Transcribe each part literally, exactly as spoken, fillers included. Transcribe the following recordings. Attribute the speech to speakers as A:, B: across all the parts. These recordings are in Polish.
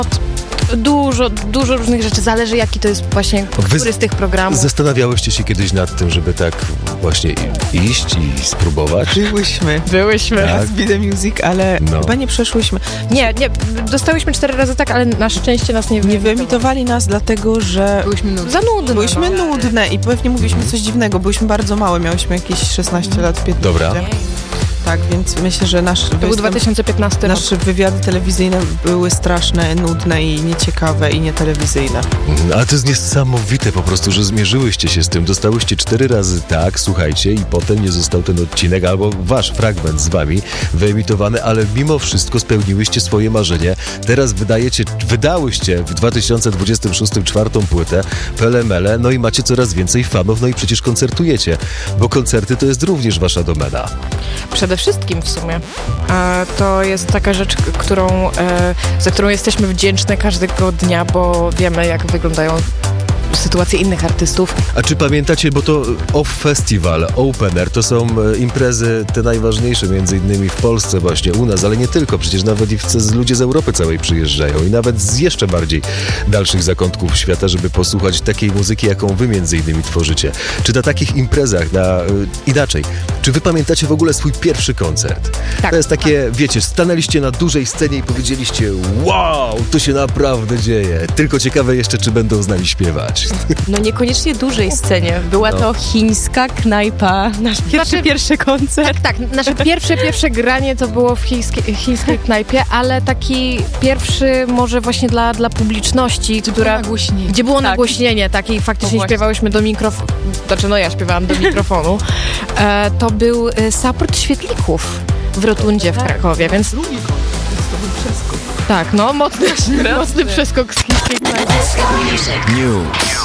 A: Dużo, dużo różnych rzeczy. Zależy, jaki to jest właśnie, który z tych programów.
B: Zastanawiałyście się kiedyś nad tym, żeby tak właśnie iść i spróbować?
C: Byłyśmy.
A: Byłyśmy.
C: Tak. Z Be The Music, ale no. chyba nie przeszłyśmy.
A: Nie, nie. Dostałyśmy cztery razy tak, ale na szczęście nas nie
C: Nie wyemitowali nas, dlatego że...
A: Byłyśmy nudne. Za nudne.
C: Byłyśmy
A: no.
C: nudne i pewnie mówiliśmy coś dziwnego. Byłyśmy bardzo małe, miałyśmy jakieś szesnaście lat, piętnaście.
B: Dobra.
C: Tak, więc myślę, że nasz...
A: To był dwa tysiące piętnasty rok.
C: Nasze wywiady telewizyjne były straszne, nudne i nieciekawe i nietelewizyjne.
B: Ale to jest niesamowite po prostu, że zmierzyłyście się z tym. Dostałyście cztery razy tak, słuchajcie, i potem nie został ten odcinek albo wasz fragment z wami wyemitowany, ale mimo wszystko spełniłyście swoje marzenie. Teraz wydajecie, wydałyście w dwa tysiące dwudziestym szóstym czwartą płytę Pele Mele, no i macie coraz więcej fanów, no i przecież koncertujecie, bo koncerty to jest również wasza domena.
A: Przede wszystkim w sumie. E, to jest taka rzecz, którą, e, za którą jesteśmy wdzięczne każdego dnia, bo wiemy, jak wyglądają sytuacje innych artystów.
B: A czy pamiętacie, bo to Off Festival, Open Air, to są imprezy te najważniejsze, między innymi w Polsce właśnie, u nas, ale nie tylko, przecież nawet i w, ludzie z Europy całej przyjeżdżają i nawet z jeszcze bardziej dalszych zakątków świata, żeby posłuchać takiej muzyki, jaką wy między innymi tworzycie. Czy na takich imprezach, na, inaczej, czy wy pamiętacie w ogóle swój pierwszy koncert?
A: Tak.
B: To jest takie, wiecie, stanęliście na dużej scenie i powiedzieliście, wow, to się naprawdę dzieje. Tylko ciekawe jeszcze, czy będą z nami śpiewać.
D: No niekoniecznie dużej scenie. Była
B: no.
D: to chińska knajpa, nasz pierwszy,
A: znaczy,
D: pierwszy koncert.
A: Tak, tak, nasze pierwsze, pierwsze granie to było w chińskiej, chińskiej knajpie, ale taki pierwszy może właśnie dla, dla publiczności,
D: Gdzie
A: która...
D: było nagłośnienie.
A: Gdzie było
D: tak.
A: nagłośnienie, tak, i faktycznie
D: No
A: śpiewałyśmy do mikrofonu, znaczy no ja śpiewałam do mikrofonu. E, to był e, support świetlików w Rotundzie w Krakowie, więc...
C: Drugi koncert, to był przeskok.
A: Tak, no mocny, mocny przeskok z chińskiej knajpy.
E: News.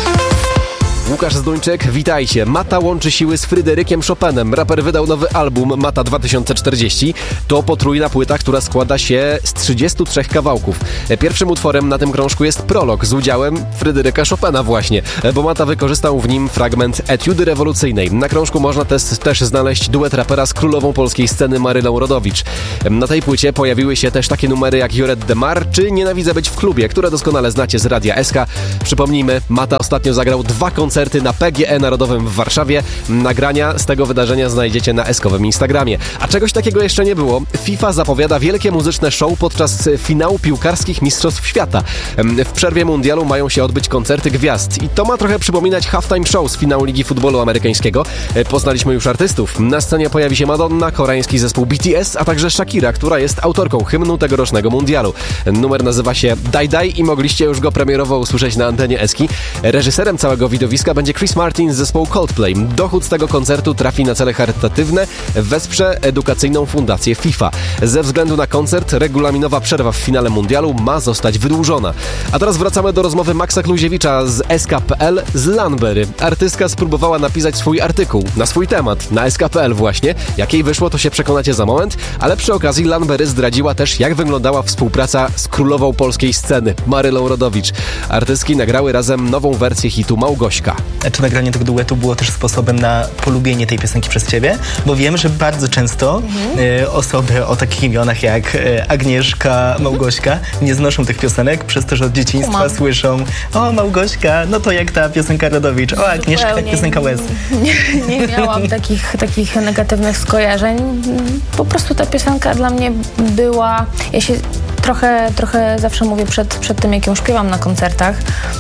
E: Łukasz Zduńczyk, witajcie. Mata łączy siły z Fryderykiem Chopinem. Raper wydał nowy album Mata dwa tysiące czterdzieści. To potrójna płyta, która składa się z trzydziestu trzech kawałków. Pierwszym utworem na tym krążku jest prolog z udziałem Fryderyka Chopina właśnie, bo Mata wykorzystał w nim fragment etiudy rewolucyjnej. Na krążku można też, też znaleźć duet rapera z królową polskiej sceny Marylą Rodowicz. Na tej płycie pojawiły się też takie numery jak Joret de Mar czy Nienawidzę być w klubie, które doskonale znacie z Radia S K. Przypomnijmy, Mata ostatnio zagrał dwa koncerty na P G E Narodowym w Warszawie. Nagrania z tego wydarzenia znajdziecie na eskowym Instagramie. A czegoś takiego jeszcze nie było. FIFA zapowiada wielkie muzyczne show podczas finału piłkarskich Mistrzostw Świata. W przerwie mundialu mają się odbyć koncerty gwiazd i to ma trochę przypominać halftime show z finału Ligi Futbolu Amerykańskiego. Poznaliśmy już artystów. Na scenie pojawi się Madonna, koreański zespół B T S, a także Shakira, która jest autorką hymnu tegorocznego mundialu. Numer nazywa się Die Die i mogliście już go premierowo usłyszeć na antenie Eski. Reżyserem całego widowiska będzie Chris Martin z zespołu Coldplay. Dochód z tego koncertu trafi na cele charytatywne, wesprze edukacyjną fundację FIFA. Ze względu na koncert regulaminowa przerwa w finale mundialu ma zostać wydłużona. A teraz wracamy do rozmowy Maxa Kluziewicza z S K kropka P L z Lanbery. Artystka spróbowała napisać swój artykuł na swój temat, na S K kropka P L właśnie. Jak jej wyszło, to się przekonacie za moment, ale przy okazji Lanbery zdradziła też, jak wyglądała współpraca z królową polskiej sceny, Marylą Rodowicz. Artystki nagrały razem nową wersję hitu Małgośka.
F: Czy nagranie tego duetu było też sposobem na polubienie tej piosenki przez ciebie? Bo wiem, że bardzo często mhm. y, osoby o takich imionach jak y, Agnieszka, Małgośka nie znoszą tych piosenek przez to, że od dzieciństwa Umam. słyszą o Małgośka, no to jak ta piosenka Rodowicz, o Agnieszka, tak piosenka Łez.
G: Nie, nie miałam takich, takich negatywnych skojarzeń. Po prostu ta piosenka dla mnie była... Ja się trochę, trochę zawsze mówię przed, przed tym, jak ją śpiewam na koncertach,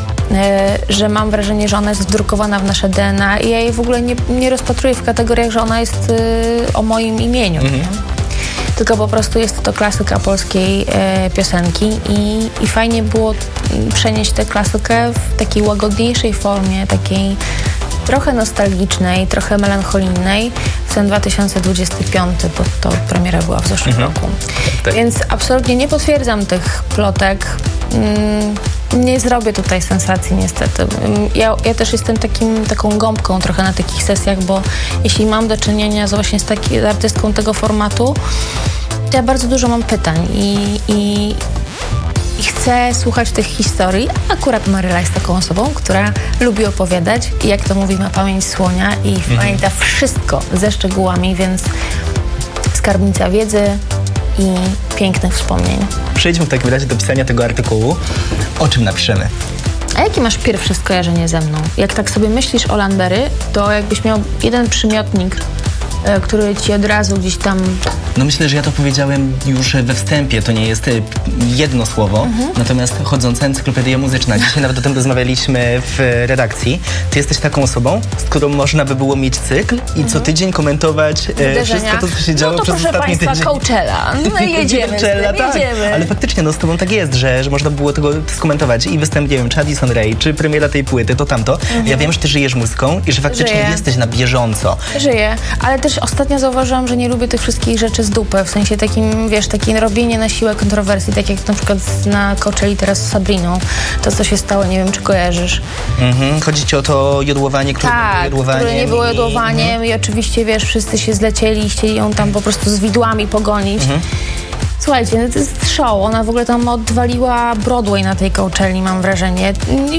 G: że mam wrażenie, że ona jest wdrukowana w nasze D N A i ja jej w ogóle nie, nie rozpatruję w kategoriach, że ona jest y, o moim imieniu. Mhm. Tylko po prostu jest to klasyka polskiej e, piosenki i, i fajnie było przenieść tę klasykę w takiej łagodniejszej formie, takiej trochę nostalgicznej, trochę melancholijnej w ten dwa tysiące dwudziesty piąty, bo to premiera była w zeszłym mhm. roku. Tak. Więc absolutnie nie potwierdzam tych plotek. Mm, nie zrobię tutaj sensacji niestety. Ja, ja też jestem takim, taką gąbką trochę na takich sesjach, bo jeśli mam do czynienia z właśnie z, taki, z artystką tego formatu, to ja bardzo dużo mam pytań i, i, i chcę słuchać tych historii. Akurat Maryla jest taką osobą, która lubi opowiadać i jak to mówi, ma pamięć słonia i mhm. pamięta wszystko ze szczegółami, więc skarbnica wiedzy i pięknych wspomnień.
F: Przejdźmy w takim razie do pisania tego artykułu. O czym napiszemy?
G: A jakie masz pierwsze skojarzenie ze mną? Jak tak sobie myślisz o Landberry, to jakbyś miał jeden przymiotnik, e, który ci od razu gdzieś tam...
F: No myślę, że ja to powiedziałem już we wstępie, to nie jest y, jedno słowo, mhm. natomiast chodząca encyklopedia muzyczna. Dzisiaj nawet o tym rozmawialiśmy w redakcji. Ty jesteś taką osobą, z którą można by było mieć cykl i mhm. co tydzień komentować e, wszystko to, co się działo
G: no to
F: przez
G: proszę
F: ostatni
G: państwa,
F: tydzień.
G: Coachella. No jedziemy,
F: Coachella, tak.
G: jedziemy.
F: Ale faktycznie, no z tobą tak jest, że, że można by było tego skomentować i występ, nie wiem, czy Addison Rae, czy premiera tej płyty, to tamto. Mhm. Ja wiem, że ty żyjesz muzyką i że faktycznie
G: Żyję.
F: jesteś na bieżąco.
G: Żyję, ale też ostatnio zauważyłam, że nie lubię tych wszystkich rzeczy z dupy, w sensie takim, wiesz, takie robienie na siłę kontrowersji, tak jak na przykład na Coachelli teraz z Sabriną, to co się stało, nie wiem, czy kojarzysz.
F: Mhm. Chodzi ci o to jodłowanie, które
G: tak,
F: było jodłowaniem.
G: które nie było jodłowaniem
F: i,
G: i oczywiście, wiesz, wszyscy się zlecieli i chcieli ją tam po prostu z widłami pogonić. Mhm. Słuchajcie, no to jest show. Ona w ogóle tam odwaliła Broadway na tej Coachelli, mam wrażenie.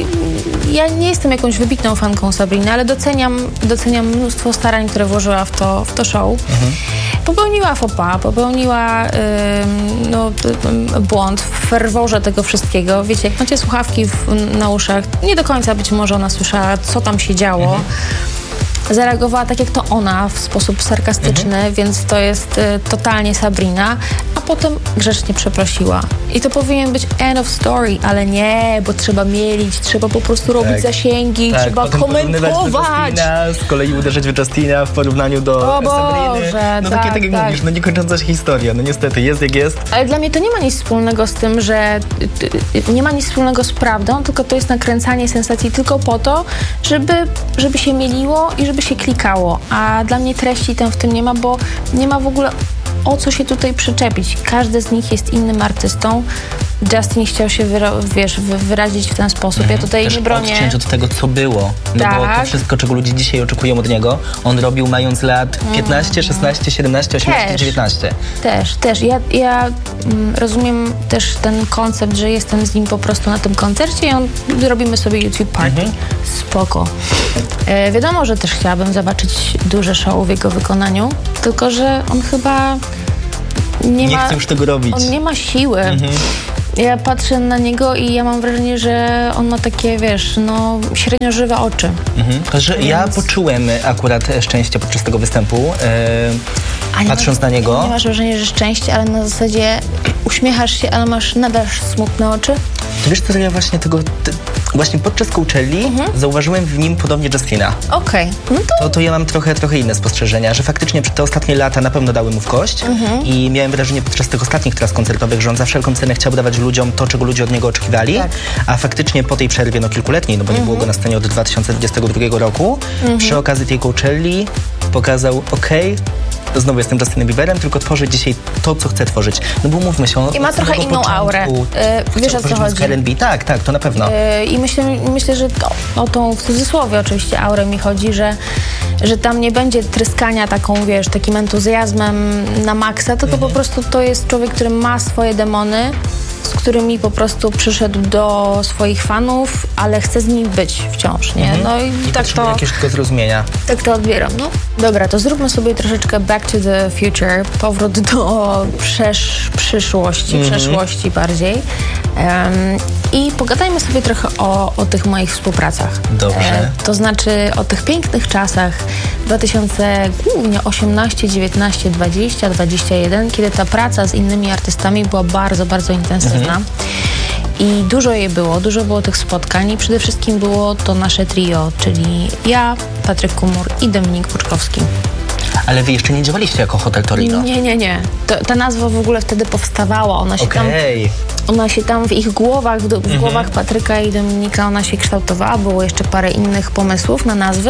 G: Ja nie jestem jakąś wybitną fanką Sabriny, ale doceniam, doceniam mnóstwo starań, które włożyła w to, w to show. Mhm. Popełniła faux pas, popełniła ym, no, ym, błąd w ferworze tego wszystkiego. Wiecie, jak macie słuchawki w, na uszach, nie do końca być może ona słyszała, co tam się działo. Mhm. Zareagowała tak jak to ona, w sposób sarkastyczny, mhm. więc to jest y, totalnie Sabrina, a potem grzecznie przeprosiła. I to powinien być end of story, ale nie, bo trzeba mielić, trzeba po prostu robić tak. zasięgi,
F: tak,
G: trzeba komentować.
F: Z kolei uderzyć w Justina w porównaniu do
G: o
F: Sabriny.
G: Boże,
F: no
G: tak,
F: takie, tak jak
G: tak.
F: mówisz, no niekończąca się historia, no niestety, jest jak jest.
G: Ale dla mnie to nie ma nic wspólnego z tym, że nie ma nic wspólnego z prawdą, tylko to jest nakręcanie sensacji tylko po to, żeby, żeby się mieliło i żeby się klikało, a dla mnie treści tam w tym nie ma, bo nie ma w ogóle o co się tutaj przyczepić. Każdy z nich jest innym artystą. Justin chciał się wyra- wiesz, wy- wyrazić w ten sposób. Mhm. Ja tutaj
F: też
G: nie bronię.
F: odciąć od tego, co było. No
G: tak.
F: bo to wszystko, czego ludzie dzisiaj oczekują od niego, on robił mając lat piętnaście, szesnaście, siedemnaście, osiemnaście, też, dziewiętnaście.
G: Też, też. Ja, ja mm, rozumiem też ten koncept, że jestem z nim po prostu na tym koncercie i on, robimy sobie YouTube party. Mhm. Spoko. E, wiadomo, że też chciałabym zobaczyć duże show w jego wykonaniu, tylko że on chyba nie,
F: nie
G: ma...
F: chce już tego robić.
G: On nie ma siły. Mhm. Ja patrzę na niego i ja mam wrażenie, że on ma takie, wiesz, no średnio żywe oczy.
F: Mhm. Że Więc... Ja poczułem akurat szczęście podczas tego występu, e, patrząc
G: ma,
F: na niego.
G: Nie masz wrażenia, że szczęście, ale na zasadzie uśmiechasz się, ale masz nadal smutne oczy?
F: To wiesz co, ja właśnie tego, te, właśnie podczas Coachelli mhm. zauważyłem w nim podobnie Justina.
G: Okej. Okay. No to...
F: to... To ja mam trochę, trochę inne spostrzeżenia, że faktycznie przez te ostatnie lata na pewno dały mu w kość mhm. i miałem wrażenie podczas tych ostatnich tras koncertowych, że on za wszelką cenę chciał dawać ludziom to, czego ludzie od niego oczekiwali, tak. a faktycznie po tej przerwie no kilkuletniej, no bo mhm. nie było go na scenie od dwa tysiące dwudziestego drugiego roku, mhm. przy okazji tej Coachelli pokazał, okej, okay, znowu jestem Justinem Bieberem, tylko tworzę dzisiaj to, co chcę tworzyć. No bo mówmy się, on
G: i ma trochę inną początku, aurę. Yy, wiesz, o co chodzi?
F: R and B. Tak, tak, to na pewno.
G: Yy, I myślę, myślę, że to, o tą w cudzysłowie oczywiście aurę mi chodzi, że, że tam nie będzie tryskania taką, wiesz, takim entuzjazmem na maksa, tylko mhm. po prostu to jest człowiek, który ma swoje demony, z którymi po prostu przyszedł do swoich fanów, ale chce z nimi być wciąż, nie?
F: Mhm.
G: No i,
F: I
G: tak to...
F: jakiegoś tylko zrozumienia.
G: Tak to odbieram, no. Dobra, to zróbmy sobie troszeczkę back to the future, powrót do przesz- przyszłości, mhm. przeszłości bardziej. Um, I pogadajmy sobie trochę o, o tych moich współpracach.
F: Dobrze. E,
G: to znaczy o tych pięknych czasach dwa tysiące osiemnasty, dziewiętnaście, dwadzieścia, dwadzieścia jeden, kiedy ta praca z innymi artystami była bardzo, bardzo intensywna. Mhm. I dużo jej było, dużo było tych spotkań i przede wszystkim było to nasze trio, czyli ja, Patryk Kumur i Dominik Puczkowski.
F: Ale wy jeszcze nie działaliście jako Hotel Torino?
G: Nie, nie, nie. To, ta nazwa w ogóle wtedy powstawała. Ona się,
F: okay.
G: tam, ona się tam w ich głowach, w, w mhm. głowach Patryka i Dominika, ona się kształtowała. Było jeszcze parę innych pomysłów na nazwy.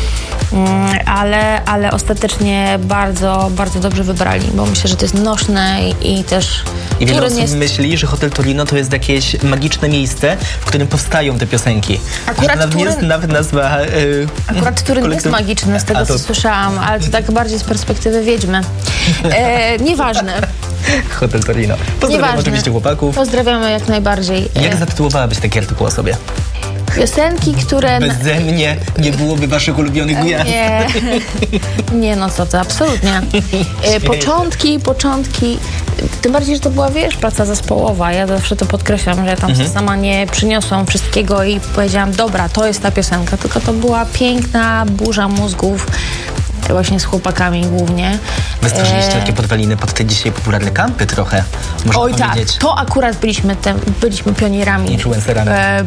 G: Ale, ale ostatecznie bardzo, bardzo dobrze wybrali, bo myślę, że to jest nośne i, i też...
F: I wiele osób
G: jest...
F: myśli, że Hotel Torino to jest jakieś magiczne miejsce, w którym powstają te piosenki.
G: Akurat
F: nawet
G: Turyn...
F: jest nawet nazwa... Yy,
G: Akurat Turyn kolektyw... jest magiczny, z tego to... co słyszałam, ale to tak bardziej z perspektywy wiedźmy. E, nieważne.
F: Hotel Torino. Pozdrawiam
G: Nieważne.
F: oczywiście chłopaków.
G: Pozdrawiamy jak najbardziej.
F: Jak zatytułowałabyś taki artykuł o sobie?
G: Piosenki, które...
F: Beze mnie nie byłoby waszych ulubionych gwiazd.
G: Nie, nie no co to, absolutnie. E, Początki, początki, tym bardziej, że to była, wiesz, praca zespołowa. Ja zawsze to podkreślam, że ja tam
F: Mhm.
G: sama nie przyniosłam wszystkiego i powiedziałam, dobra, to jest ta piosenka, tylko to była piękna burza mózgów, właśnie z chłopakami głównie.
F: Wystraszyliście
G: E,
F: takie podwaliny pod te dzisiaj popularne kampy trochę, można
G: Oj tak,
F: powiedzieć.
G: to akurat byliśmy, te, byliśmy pionierami.
F: Influencerami.
G: E,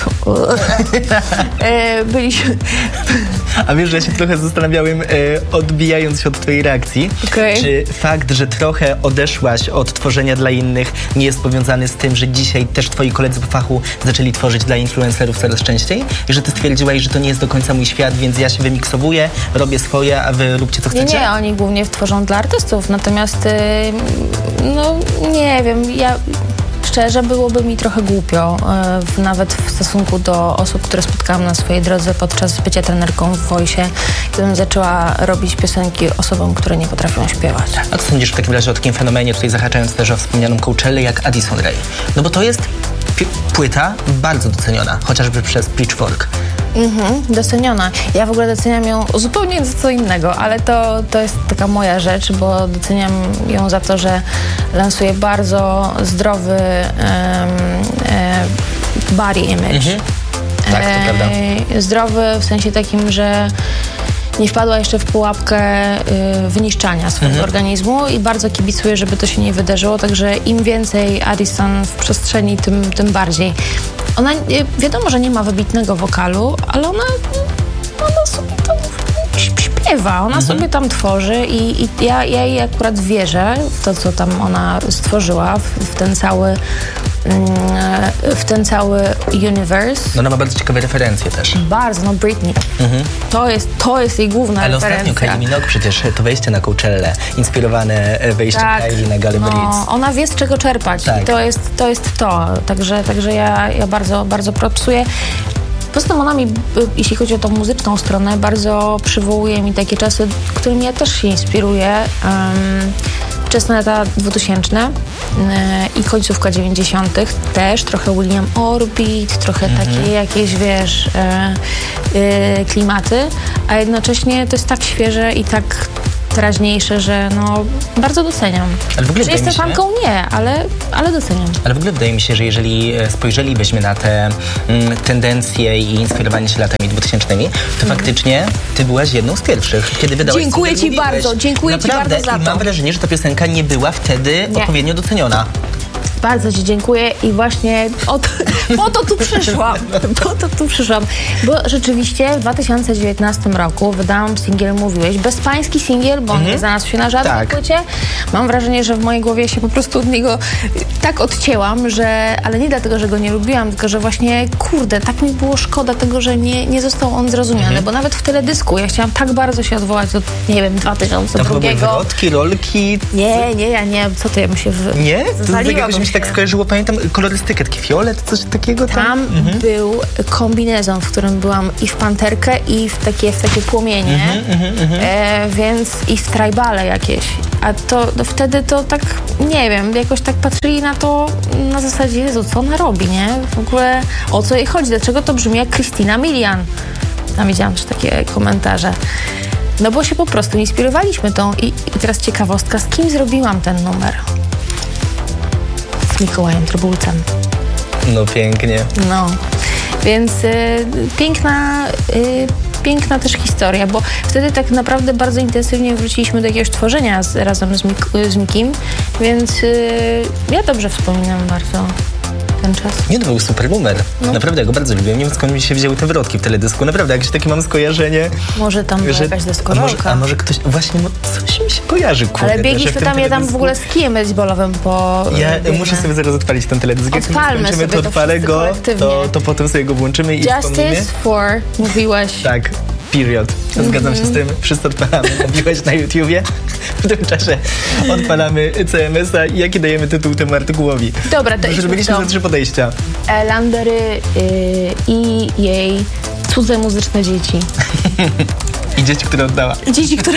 G: e, byliśmy...
F: A wiesz, że ja się trochę zastanawiałem, e, odbijając się od twojej reakcji,
G: Okej.
F: czy fakt, że trochę odeszłaś od tworzenia dla innych, nie jest powiązany z tym, że dzisiaj też twoi koledzy po fachu zaczęli tworzyć dla influencerów coraz częściej? I że ty stwierdziłaś, że to nie jest do końca mój świat, więc ja się wymiksowuję, robię swoje, a wy róbcie co
G: Nie,
F: chcecie?
G: nie, oni głównie tworzą dla artystów, natomiast y, no nie wiem, ja szczerze byłoby mi trochę głupio, y, w, nawet w stosunku do osób, które spotkałam na swojej drodze podczas bycia trenerką w Voice, gdybym zaczęła robić piosenki osobom, które nie potrafią śpiewać.
F: A co sądzisz w takim razie o takim fenomenie, tutaj zahaczając też o wspomnianą Coachellę, jak Addison Rae? No bo to jest pi- płyta bardzo doceniona, chociażby przez Pitchfork.
G: Mhm, doceniona. Ja w ogóle doceniam ją zupełnie za co innego, ale to, to jest taka moja rzecz, bo doceniam ją za to, że lansuje bardzo zdrowy em, e, body image.
F: Mhm. Tak, to prawda.
G: E, zdrowy w sensie takim, że nie wpadła jeszcze w pułapkę y, wyniszczania swojego
F: Mhm.
G: organizmu i bardzo kibicuję, żeby to się nie wydarzyło, także im więcej Addison w przestrzeni, tym, tym bardziej. Ona, y, wiadomo, że nie ma wybitnego wokalu, ale ona, ona sobie tam śpiewa, ona sobie tam tworzy i, i ja, ja jej akurat wierzę w to, co tam ona stworzyła, w, w ten cały mm, w ten cały universe.
F: No ona ma bardzo ciekawe referencje też.
G: Bardzo, no Britney.
F: Mhm.
G: To jest, to jest jej główna
F: Ale
G: referencja.
F: ostatnio Kylie Minogue przecież to wejście na Coachellę, inspirowane wejściem
G: Tak,
F: Kylie na Galę Blitz.
G: no, ona wie, z czego czerpać.
F: Tak.
G: I to jest to. Jest to. Także, także ja, ja bardzo, bardzo propsuję. Poza tym ona mi, y, jeśli chodzi o tą muzyczną stronę, bardzo przywołuje mi takie czasy, którymi ja też się inspiruję. Um, wczesne lata dwutysięczne y, i końcówka dziewięćdziesiątych też, trochę William Orbit, trochę
F: Mhm.
G: takie jakieś, wiesz, y, y, klimaty, a jednocześnie to jest tak świeże i tak teraźniejsze, że no bardzo doceniam.
F: Ale w ogóle
G: Że
F: wydaje
G: jestem
F: mi się-
G: fanką? Nie, ale, ale doceniam.
F: Ale w ogóle wydaje mi się, że jeżeli e, spojrzelibyśmy na te mm, tendencje i inspirowanie się latami dwutysięcznymi, to faktycznie ty byłaś jedną z pierwszych, kiedy wydałaś
G: Mhm. Dziękuję
F: singiel,
G: ci
F: mówiłeś.
G: bardzo, dziękuję ci
F: Naprawdę,
G: bardzo za
F: i
G: to.
F: mam wrażenie, że ta piosenka nie była wtedy
G: Nie.
F: odpowiednio doceniona.
G: Bardzo ci dziękuję i właśnie o to, po to tu przyszłam. Po to tu przyszłam. Bo rzeczywiście w dwa tysiące dziewiętnastym roku wydałam singiel Mówiłeś. Bezpański singiel, bo on nie znalazł się na żadnej
F: Tak.
G: płycie. Mam wrażenie, że w mojej głowie się po prostu od niego tak odcięłam, że, ale nie dlatego, że go nie lubiłam, tylko że właśnie, kurde, tak mi było szkoda tego, że nie, nie został on zrozumiany, bo nawet w teledysku ja chciałam tak bardzo się odwołać do, nie wiem, dwa tysiące
F: Tam chyba były
G: drugiego.
F: wrotki, rolki.
G: Nie, nie, ja nie, co to ja bym się w...
F: Nie? To
G: Zawaliłabym
F: jakoś mi się tak
G: się.
F: skojarzyło, pamiętam kolorystykę, taki fiolet, coś takiego tam.
G: Tam był kombinezon, w którym byłam i w panterkę, i w takie, w takie płomienie, e, więc i w tribale jakieś. A to no wtedy to tak, nie wiem, jakoś tak patrzyli na to na zasadzie, Jezu, co ona robi, nie? W ogóle o co jej chodzi? Dlaczego to brzmi jak Christina Milian? Tam widziałam też takie komentarze. No bo się po prostu inspirowaliśmy tą i, i teraz ciekawostka, z kim zrobiłam ten numer? Z Mikołajem Trybulcem.
F: No pięknie.
G: No, więc y, piękna, y, piękna też historia, bo wtedy tak naprawdę bardzo intensywnie wróciliśmy do jakiegoś tworzenia z, razem z, Mik- z Mikim, więc y, ja dobrze wspominam bardzo ten czas.
F: Nie, to był super numer.
G: No.
F: Naprawdę, ja go bardzo lubiłem. Nie wiem, skąd mi się wzięły te wrotki w teledysku. Naprawdę, jakieś takie mam skojarzenie.
G: Może tam była
F: że-
G: jakaś
F: a może,
G: deskorolka.
F: a może ktoś... Właśnie, mo- coś mi się kojarzy, kurde.
G: Ale
F: że
G: biegliśmy
F: w tym
G: tam, ja tam w
F: teledysku-
G: ogóle z kijem baseballowym po...
F: Ja
G: biegnę.
F: muszę sobie zaraz odpalić ten teledysk. Jak
G: Odpalmy
F: skończymy,
G: sobie
F: to
G: to
F: odpalę
G: wszyscy
F: go,
G: kolektywnie.
F: to, to potem sobie go włączymy i wspomnimy.
G: Justice for mówiłeś.
F: Tak, period. Zgadzam się z tym. Wszyscy odpalamy. Mówiłeś na YouTubie. W tym czasie odpalamy C M S a i jaki dajemy tytuł temu artykułowi.
G: Dobra, to
F: Że
G: idźmy w
F: robiliśmy
G: to.
F: za trzy podejścia.
G: E, Landery y, i jej cudze muzyczne dzieci.
F: I dzieci, które oddała.
G: Dzieci, które...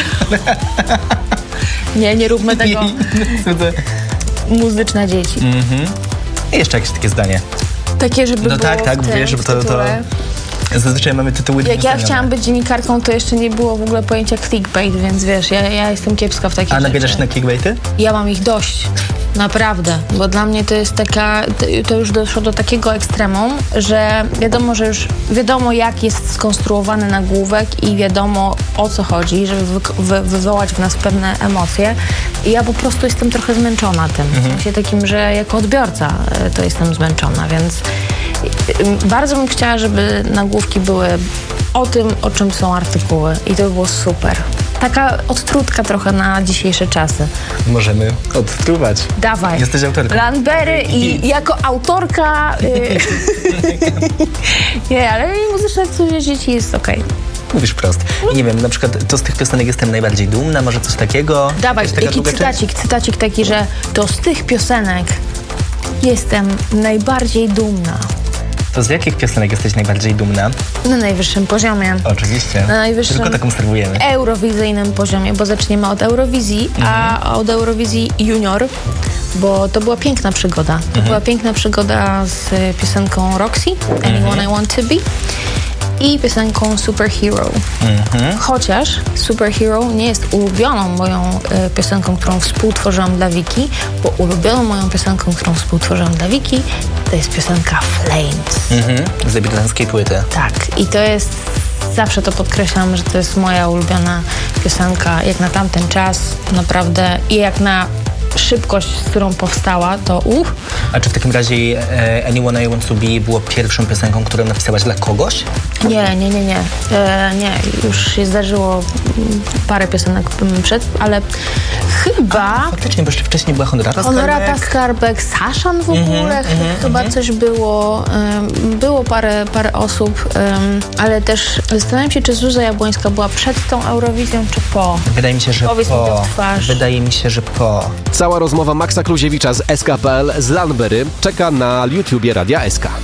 G: Nie, nie róbmy tego.
F: I cudze.
G: Muzyczne dzieci.
F: Mhm. I jeszcze jakieś takie zdanie.
G: Takie, żeby
F: No
G: było
F: tak, tak,
G: w tym,
F: wiesz,
G: w
F: to, to
G: tytule.
F: zazwyczaj mamy tytuły
G: Jak ja
F: dwuzdanione.
G: chciałam być dziennikarką, to jeszcze nie było w ogóle pojęcia clickbait, więc wiesz, ja, ja jestem kiepska w takich
F: A
G: rzeczy.
F: nabierasz się na clickbaity?
G: Ja mam ich dość. Naprawdę, bo dla mnie to jest taka, to już doszło do takiego ekstremum, że wiadomo, że już wiadomo, jak jest skonstruowany nagłówek i wiadomo, o co chodzi, żeby wy, wy, wywołać w nas pewne emocje. I ja po prostu jestem trochę zmęczona tym. W sensie takim, że jako odbiorca e, to jestem zmęczona, więc e, bardzo bym chciała, żeby nagłówki były o tym, o czym są artykuły i to by było super. Taka odtrutka trochę na dzisiejsze czasy.
F: Możemy odtruwać.
G: Dawaj.
F: Jesteś autorką.
G: Landberry i jako autorka... Y... nie, ale muzyczne coś dzieci jest okej.
F: Mówisz wprost. I nie wiem, na przykład to z tych piosenek jestem najbardziej dumna, może coś takiego?
G: Dawaj,
F: Jest taka
G: taki
F: długa część?
G: cytacik, cytacik taki, że to z tych piosenek jestem najbardziej dumna.
F: To z jakich piosenek jesteś najbardziej dumna?
G: Na najwyższym poziomie.
F: Oczywiście.
G: Na najwyższym
F: Tylko tak konserwujemy.
G: eurowizyjnym poziomie, bo zaczniemy od Eurowizji, a od Eurowizji Junior, bo to była piękna przygoda. To była piękna przygoda z piosenką Roxy, Anyone I Want To Be, i piosenką Superhero. Chociaż Superhero nie jest ulubioną moją e, piosenką, którą współtworzyłam dla Wiki, bo ulubioną moją piosenką, którą współtworzyłam dla Wiki, to jest piosenka Flames.
F: Mhm. Z debiutanckiej płyty.
G: Tak, i to jest, zawsze to podkreślam, że to jest moja ulubiona piosenka, jak na tamten czas, naprawdę, i jak na szybkość, z którą powstała, to uff.
F: A czy w takim razie e, Anyone I Want To Be było pierwszą piosenką, którą napisałaś dla kogoś?
G: Nie, nie, nie, nie. E, nie, już się zdarzyło mm, parę piosenek mm, przed, ale chyba
F: Faktycznie, bo jeszcze wcześniej była Honorata
G: Honorata
F: Skarbek.
G: Skarbek, Saszan w ogóle, ch- chyba coś było. em, było parę, parę osób, em, ale też zastanawiam się, czy Zuza Jabłońska była przed tą Eurowizją, czy po.
F: Wydaje mi się, że
G: Powiedz mi to
F: po.
G: w twarz.
F: Wydaje mi się, że po.
E: Cała rozmowa Maxa Kluziewicza z S K kropka P L z Landberry czeka na YouTubie Radia S K.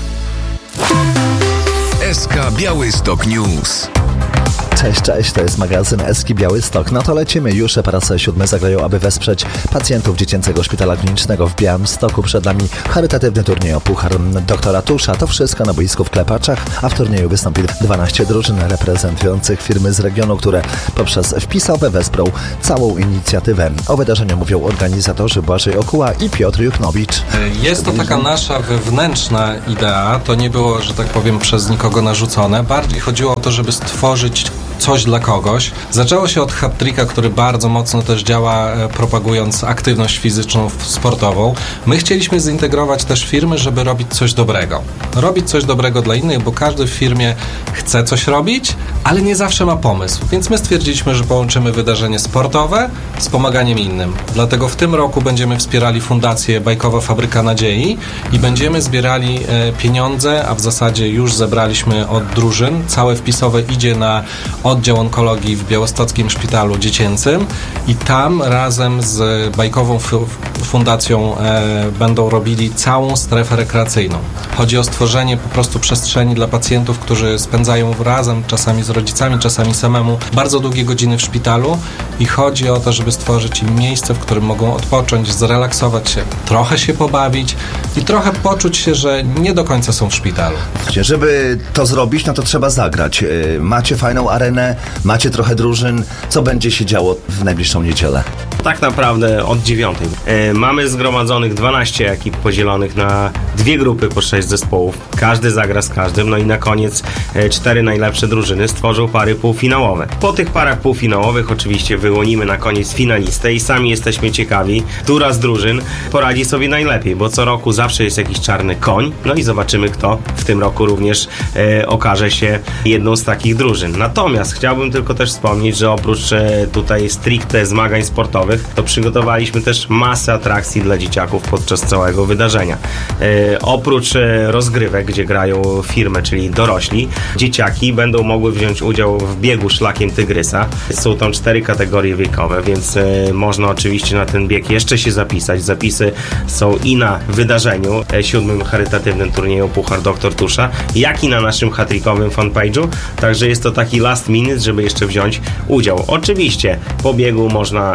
H: S K Białystok News.
I: Cześć, cześć, to jest magazyn Eski Białystok. No to lecimy już. Parasol siódmy zagrają, aby wesprzeć pacjentów Dziecięcego Szpitala Klinicznego w Białymstoku. Przed nami charytatywny turniej o Puchar Doktora Tusza. To wszystko na boisku w Klepaczach, a w turnieju wystąpi dwanaście drużyn reprezentujących firmy z regionu, które poprzez wpisowe wesprą całą inicjatywę. O wydarzeniu mówią organizatorzy Błażej Okuła i Piotr Juchnowicz.
J: Jest to taka nasza wewnętrzna idea. To nie było, że tak powiem, przez nikogo narzucone. Bardziej chodziło o to, żeby stworzyć coś dla kogoś. Zaczęło się od hat-tricka, który bardzo mocno też działa, e, propagując aktywność fizyczną, sportową. My chcieliśmy zintegrować też firmy, żeby robić coś dobrego. Robić coś dobrego dla innych, bo każdy w firmie chce coś robić, ale nie zawsze ma pomysł. Więc my stwierdziliśmy, że połączymy wydarzenie sportowe z pomaganiem innym. Dlatego w tym roku będziemy wspierali Fundację Bajkowa Fabryka Nadziei i będziemy zbierali e, pieniądze, a w zasadzie już zebraliśmy od drużyn. Całe wpisowe idzie na oddział onkologii w Białostockim Szpitalu Dziecięcym i tam razem z Bajkową Fundacją e, będą robili całą strefę rekreacyjną. Chodzi o stworzenie po prostu przestrzeni dla pacjentów, którzy spędzają razem, czasami z rodzicami, czasami samemu, bardzo długie godziny w szpitalu i chodzi o to, żeby stworzyć im miejsce, w którym mogą odpocząć, zrelaksować się, trochę się pobawić i trochę poczuć się, że nie do końca są w szpitalu.
I: Żeby to zrobić, no to trzeba zagrać. Macie fajną arenę, macie trochę drużyn. Co będzie się działo w najbliższą niedzielę?
K: Tak naprawdę od dziewiątej. E, mamy zgromadzonych dwanaście ekip podzielonych na dwie grupy po sześć zespołów. Każdy zagra z każdym, no i na koniec e, cztery najlepsze drużyny stworzą pary półfinałowe. Po tych parach półfinałowych oczywiście wyłonimy na koniec finalistę i sami jesteśmy ciekawi, która z drużyn poradzi sobie najlepiej, bo co roku zawsze jest jakiś czarny koń, no i zobaczymy, kto w tym roku również e, okaże się jedną z takich drużyn. Natomiast chciałbym tylko też wspomnieć, że oprócz e, tutaj stricte zmagań sportowych, to przygotowaliśmy też masę atrakcji dla dzieciaków podczas całego wydarzenia. E, oprócz e, rozgrywek, gdzie grają firmy, czyli dorośli, dzieciaki będą mogły wziąć udział w biegu szlakiem Tygrysa. Są tam cztery kategorie wiekowe, więc e, można oczywiście na ten bieg jeszcze się zapisać. Zapisy są i na wydarzeniu, e, siódmym charytatywnym turnieju Puchar Doktor Tusza, jak i na naszym hat-trickowym fanpage'u. Także jest to taki last minute, żeby jeszcze wziąć udział. Oczywiście po biegu można e,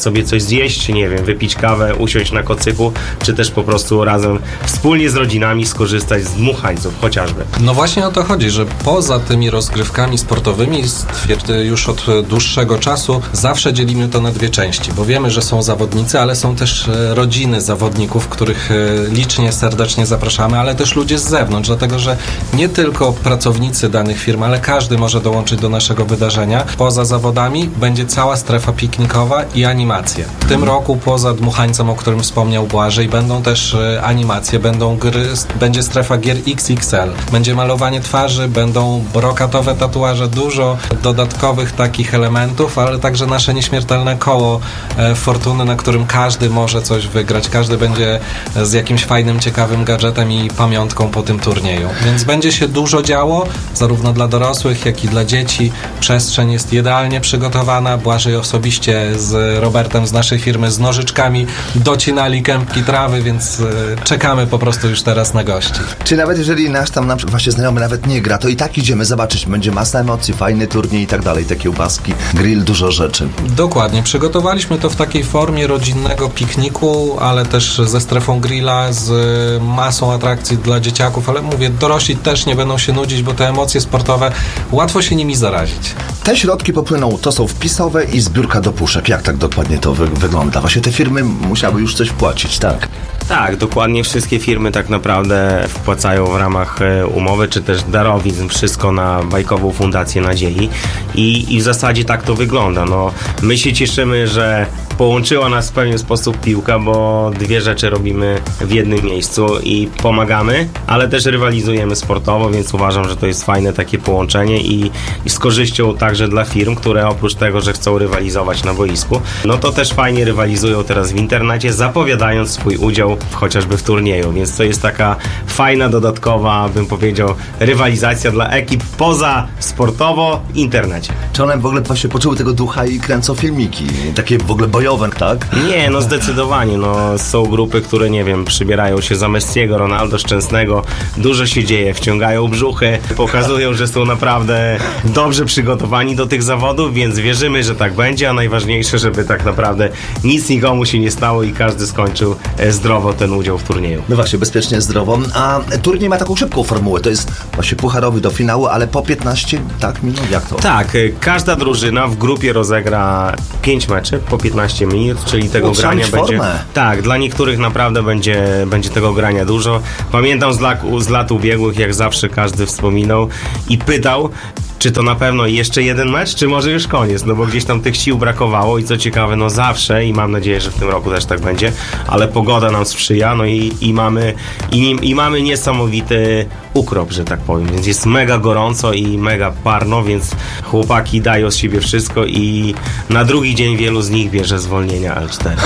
K: sobie coś zjeść, nie wiem, wypić kawę, usiąść na kocyku, czy też po prostu razem wspólnie z rodzinami skorzystać z dmuchańców chociażby.
J: No właśnie o to chodzi, że poza tymi rozgrywkami sportowymi stwierdzę już od dłuższego czasu zawsze dzielimy to na dwie części, bo wiemy, że są zawodnicy, ale są też rodziny zawodników, których licznie, serdecznie zapraszamy, ale też ludzie z zewnątrz, dlatego że nie tylko pracownicy danych firm, ale każdy może dołączyć do naszego wydarzenia. Poza zawodami będzie cała strefa piknikowa i animacje. W tym roku poza dmuchańcem, o którym wspomniał Błażej, będą też animacje, będą gry, będzie strefa gier X X L, będzie malowanie twarzy, będą brokatowe tatuaże, dużo dodatkowych takich elementów, ale także nasze nieśmiertelne koło e, fortuny, na którym każdy może coś wygrać, każdy będzie z jakimś fajnym, ciekawym gadżetem i pamiątką po tym turnieju. Więc będzie się dużo działo, zarówno dla dorosłych, jak i dla dzieci. Przestrzeń jest idealnie przygotowana. Błażej osobiście z Robertem z naszej firmy z nożyczkami docinali kępki trawy, więc e, czekamy po prostu już teraz na gości.
I: Czy nawet jeżeli nasz tam na przykład właśnie znajomy nawet nie gra, to i tak idziemy zobaczyć, będzie masa emocji, fajny turniej i tak dalej, te kiełbaski, grill, dużo rzeczy.
J: Dokładnie, przygotowaliśmy to w takiej formie rodzinnego pikniku, ale też ze strefą grilla, z masą atrakcji dla dzieciaków, ale mówię, dorośli też nie będą się nudzić, bo te emocje sportowe, łatwo się nimi zarazić.
I: Te środki popłyną, to są wpisowe i zbiórka do puszek. Jak tak dokładnie to wy- wygląda? Właśnie te firmy musiały już coś wpłacić, tak?
K: Tak, dokładnie wszystkie firmy tak naprawdę wpłacają w ramach umowy, czy też darowizn wszystko na Bajkową Fundację Nadziei i, i w zasadzie tak to wygląda. No, my się cieszymy, że połączyła nas w pewien sposób piłka, bo dwie rzeczy robimy w jednym miejscu i pomagamy, ale też rywalizujemy sportowo, więc uważam, że to jest fajne takie połączenie i, i z korzyścią także dla firm, które oprócz tego, że chcą rywalizować na boisku, no to też fajnie rywalizują teraz w internecie, zapowiadając swój udział w, chociażby w turnieju, więc to jest taka fajna, dodatkowa, bym powiedział, rywalizacja dla ekip poza sportowo w internecie.
I: Czy one w ogóle właśnie poczuły tego ducha i kręcą filmiki? Takie w ogóle bojowe, tak?
K: Nie, no zdecydowanie, no są grupy, które, nie wiem, przybierają się za Messiego, Ronaldo Szczęsnego, dużo się dzieje, wciągają brzuchy, pokazują, że są naprawdę dobrze przygotowani do tych zawodów, więc wierzymy, że tak będzie, a najważniejsze, żeby tak naprawdę nic nikomu się nie stało i każdy skończył zdrowo ten udział w turnieju.
I: No właśnie, bezpiecznie, zdrowo. A turniej ma taką szybką formułę, to jest właśnie pucharowy do finału, ale po piętnaście, tak, minut, jak to?
K: Tak, każda drużyna w grupie rozegra pięć meczy po piętnaście minut, czyli tego
I: O,
K: grania
I: formę.
K: będzie... Tak, dla niektórych naprawdę będzie, będzie tego grania dużo. Pamiętam z lat, z lat ubiegłych, jak zawsze każdy wspominał i pytał, czy to na pewno jeszcze jeden mecz, czy może już koniec, no bo gdzieś tam tych sił brakowało i co ciekawe, no zawsze i mam nadzieję, że w tym roku też tak będzie, ale pogoda nam sprzyja, no i, i mamy i, i mamy niesamowity ukrop, że tak powiem, więc jest mega gorąco i mega parno, więc chłopaki dają z siebie wszystko i na drugi dzień wielu z nich bierze zwolnienia L cztery.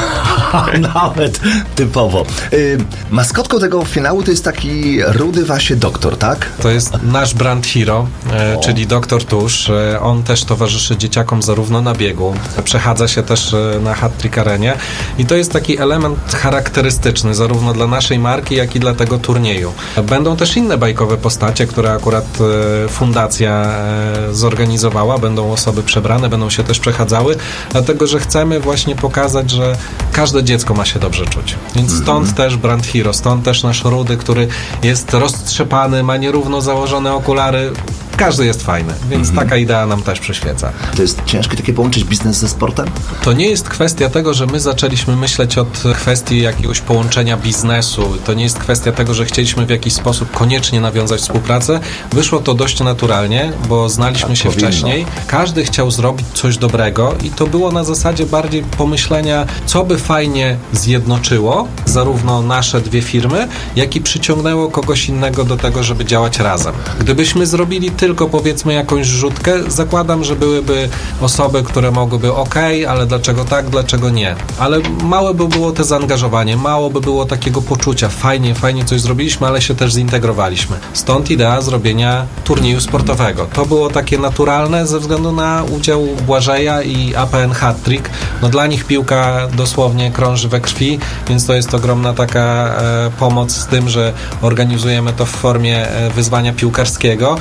I: Nawet typowo. Y, maskotką tego finału to jest taki rudy właśnie doktor, tak?
J: To jest nasz brand hero, e, czyli doktor Tusz. E, on też towarzyszy dzieciakom zarówno na biegu, przechadza się też e, na Hat-Trick Arenie i to jest taki element charakterystyczny zarówno dla naszej marki, jak i dla tego turnieju. Będą też inne bajkowe postacie, które akurat e, fundacja e, zorganizowała, będą osoby przebrane, będą się też przechadzały, dlatego, że chcemy właśnie pokazać, że każde dziecko ma się dobrze czuć. Więc stąd mm-hmm. też brand hero, stąd też nasz rudy, który jest roztrzepany, ma nierówno założone okulary. Każdy jest fajny, więc mm-hmm. taka idea nam też przyświeca.
I: To jest ciężkie takie połączyć biznes ze sportem?
J: To nie jest kwestia tego, że my zaczęliśmy myśleć od kwestii jakiegoś połączenia biznesu. To nie jest kwestia tego, że chcieliśmy w jakiś sposób koniecznie nawiązać współpracę. Wyszło to dość naturalnie, bo znaliśmy tak, się powinno. wcześniej. Każdy chciał zrobić coś dobrego i to było na zasadzie bardziej pomyślenia, co by fajnie zjednoczyło zarówno nasze dwie firmy, jak i przyciągnęło kogoś innego do tego, żeby działać razem. Gdybyśmy zrobili tylko powiedzmy jakąś rzutkę, zakładam, że byłyby osoby, które mogłyby ok, ale dlaczego tak, dlaczego nie. Ale małe by było te zaangażowanie, mało by było takiego poczucia, fajnie, fajnie coś zrobiliśmy, ale się też zintegrowaliśmy. Stąd idea zrobienia turnieju sportowego. To było takie naturalne ze względu na udział Błażeja i A P N Hat-Trick. No dla nich piłka dosłownie krąży we krwi, więc to jest ogromna taka e, pomoc z tym, że organizujemy to w formie e, wyzwania piłkarskiego. Emocje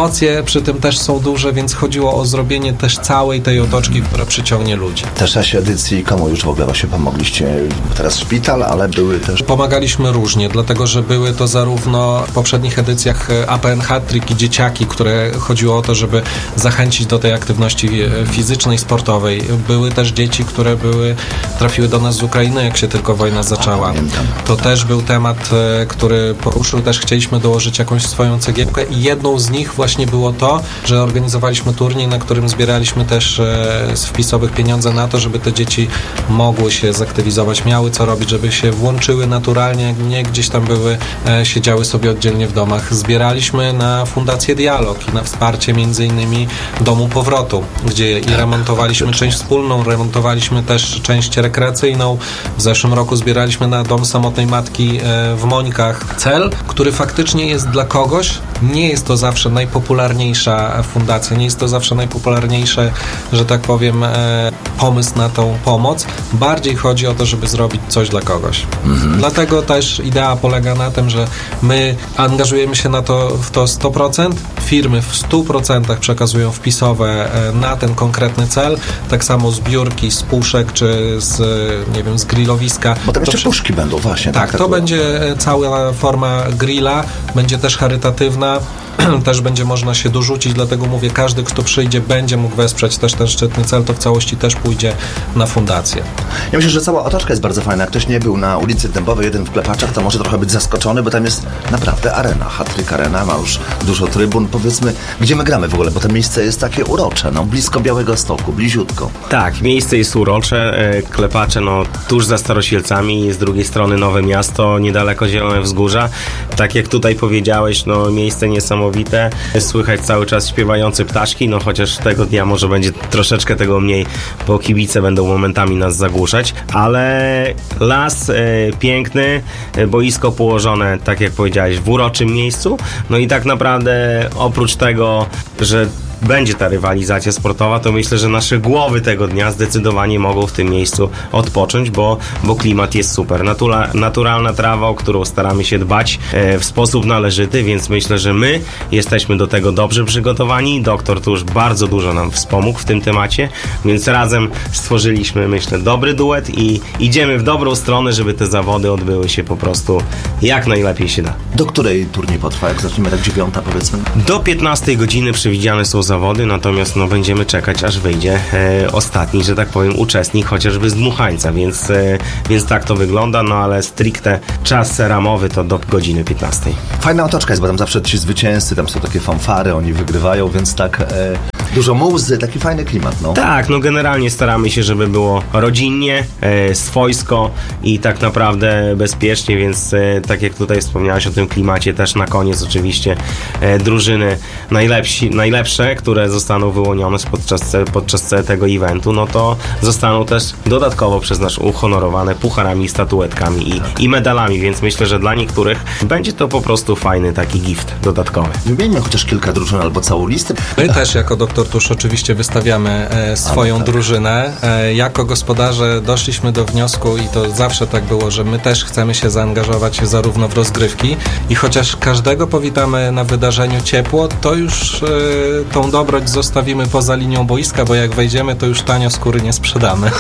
J: emocje przy tym też są duże, więc chodziło o zrobienie też całej tej otoczki, która przyciągnie ludzi.
I: W też czasie edycji komu już w ogóle właśnie pomogliście? Teraz szpital, ale były też...
J: Pomagaliśmy różnie, dlatego że były to zarówno w poprzednich edycjach A P N Hat-Trick i dzieciaki, które chodziło o to, żeby zachęcić do tej aktywności fizycznej, sportowej. Były też dzieci, które były, trafiły do nas z Ukrainy, jak się tylko wojna zaczęła. To też był temat, który poruszył, też chcieliśmy dołożyć jakąś swoją cegiełkę i jedną z nich właśnie było to, że organizowaliśmy turniej, na którym zbieraliśmy też z wpisowych pieniądze na to, żeby te dzieci mogły się zaktywizować, miały co robić, żeby się włączyły naturalnie, nie gdzieś tam były, siedziały sobie oddzielnie w domach. Zbieraliśmy na Fundację Dialog i na wsparcie między innymi Domu Powrotu, gdzie i remontowaliśmy część wspólną, remontowaliśmy też część rekreacyjną. W zeszłym roku zbieraliśmy na Dom Samotnej Matki w Mońkach. Cel, który faktycznie jest dla kogoś, nie jest to zawsze najpopularniejsza fundacja, nie jest to zawsze najpopularniejszy, że tak powiem, pomysł na tą pomoc. Bardziej chodzi o to, żeby zrobić coś dla kogoś. Mhm. Dlatego też idea polega na tym, że my angażujemy się na to, w to sto procent, firmy w stu procentach przekazują wpisowe na ten konkretny cel, tak samo zbiórki z puszek, czy z, nie wiem, z grillowiska.
I: Bo tam jeszcze
J: to
I: puszki będą właśnie.
J: Tak, tak to będzie cała forma grilla, będzie też charytatywna, też będzie można się dorzucić, dlatego mówię, każdy, kto przyjdzie, będzie mógł wesprzeć też ten szczytny cel, to w całości też pójdzie na fundację.
I: Ja myślę, że cała otoczka jest bardzo fajna. Jak ktoś nie był na ulicy Dębowej jeden w Klepaczach, to może trochę być zaskoczony, bo tam jest naprawdę arena, Hat-Trick Arena, ma już dużo trybun. Powiedzmy, gdzie my gramy w ogóle, bo to miejsce jest takie urocze, no blisko Białegostoku, bliziutko.
K: Tak, miejsce jest urocze, Klepacze, no tuż za Starosielcami, z drugiej strony Nowe Miasto, niedaleko Zielone Wzgórza. Tak jak tutaj powiedziałeś, no miejsce niesamowite. Słychać cały czas śpiewające ptaszki, no chociaż tego dnia może będzie troszeczkę tego mniej, bo kibice będą momentami nas zagłuszać, ale las e, piękny, boisko położone, tak jak powiedziałeś, w uroczym miejscu, no i tak naprawdę oprócz tego, że będzie ta rywalizacja sportowa, to myślę, że nasze głowy tego dnia zdecydowanie mogą w tym miejscu odpocząć, bo, bo klimat jest super. Natura, naturalna trawa, o którą staramy się dbać e, w sposób należyty, więc myślę, że my jesteśmy do tego dobrze przygotowani. Doktor tu już bardzo dużo nam wspomógł w tym temacie, więc razem stworzyliśmy, myślę, dobry duet i idziemy w dobrą stronę, żeby te zawody odbyły się po prostu jak najlepiej się da.
I: Do której turniej potrwa? Jak zaczniemy, tak dziewiąta powiedzmy?
K: Do piętnastej godziny przewidziane są zawody, natomiast no, będziemy czekać, aż wyjdzie e, ostatni, że tak powiem, uczestnik, chociażby z dmuchańca, więc, e, więc tak to wygląda, no ale stricte czas ramowy to do godziny piętnastej.
I: Fajna otoczka jest, bo tam zawsze ci zwycięzcy, tam są takie fanfary, oni wygrywają, więc tak e, dużo muzy, taki fajny klimat, no.
K: Tak, no generalnie staramy się, żeby było rodzinnie, e, swojsko i tak naprawdę bezpiecznie, więc e, tak jak tutaj wspomniałeś o tym klimacie, też na koniec oczywiście e, drużyny najlepsi, najlepsze, które zostaną wyłonione podczas, podczas tego eventu, no to zostaną też dodatkowo przez nas uhonorowane pucharami, statuetkami i, i medalami, więc myślę, że dla niektórych będzie to po prostu fajny taki gift dodatkowy.
I: Wymieńmy chociaż kilka drużyn albo całą listę.
J: My też jako Doktor Tusz oczywiście wystawiamy e, swoją tak. drużynę. E, jako gospodarze doszliśmy do wniosku i to zawsze tak było, że my też chcemy się zaangażować zarówno w rozgrywki i chociaż każdego powitamy na wydarzeniu ciepło, to już e, tą dobroć zostawimy poza linią boiska, bo jak wejdziemy, to już tanio skóry nie sprzedamy.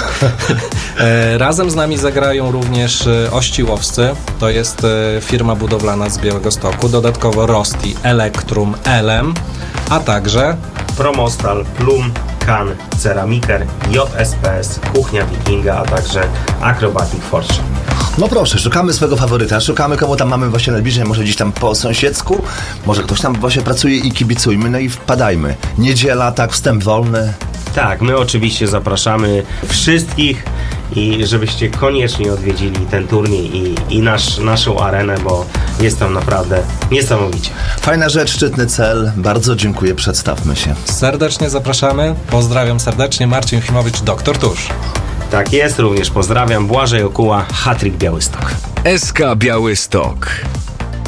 J: e, razem z nami zagrają również e, Ościłowscy, to jest e, firma budowlana z Białegostoku, dodatkowo Rosti, Elektrum, Elem, a także
K: Promostal, Plum, Kan, Ceramiker, J S P S, Kuchnia Wikinga, a także Acrobatic Forge.
I: No proszę, szukamy swojego faworyta, szukamy komu tam mamy właśnie najbliżej, może gdzieś tam po sąsiedzku, może ktoś tam właśnie pracuje i kibicujmy, no i wpadajmy. Niedziela, tak, wstęp wolny.
K: Tak, my oczywiście zapraszamy wszystkich i żebyście koniecznie odwiedzili ten turniej i, i nasz, naszą arenę, bo jest tam naprawdę niesamowicie.
I: Fajna rzecz, szczytny cel. Bardzo dziękuję, przedstawmy się.
J: Serdecznie zapraszamy. Pozdrawiam serdecznie. Marcin Chimowicz, Doktor Tusz.
K: Tak jest, również pozdrawiam. Błażej Okuła, Hat-Trick Białystok.
H: S K Białystok.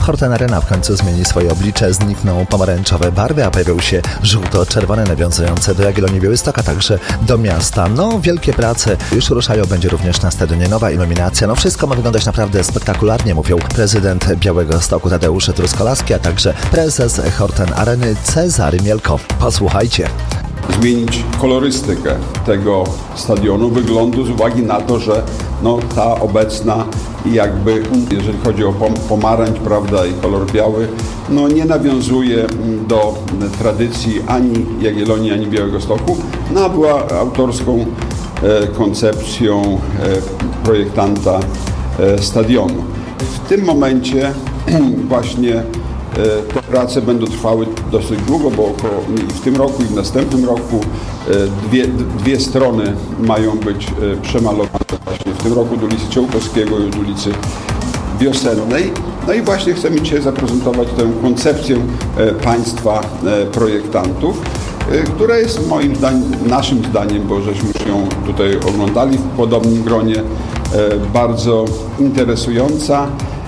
I: Horten Arena w końcu zmieni swoje oblicze, znikną pomarańczowe barwy, a pojawią się żółto-czerwone nawiązujące do Jagiellonii Białystok, a także do miasta. No, wielkie prace już ruszają, będzie również na stadionie nowa iluminacja. No, wszystko ma wyglądać naprawdę spektakularnie, mówią prezydent Białegostoku Tadeusz Truskolaski, a także prezes Horten Areny Cezary Mielko. Posłuchajcie.
L: Zmienić kolorystykę tego stadionu, wyglądu z uwagi na to, że no, ta obecna jakby, jeżeli chodzi o pomarańcz, prawda, i kolor biały, no nie nawiązuje do tradycji ani Jagiellonii, ani Białegostoku, no a była autorską e, koncepcją e, projektanta e, stadionu. W tym momencie właśnie te prace będą trwały dosyć długo, bo około, i w tym roku i w następnym roku dwie, dwie strony mają być przemalowane właśnie w tym roku od ulicy Ciołkowskiego i od ulicy Wiosennej. No i właśnie chcemy dzisiaj zaprezentować tę koncepcję państwa projektantów, która jest moim zdaniem, naszym zdaniem, bo żeśmy ją tutaj oglądali w podobnym gronie, bardzo interesująca.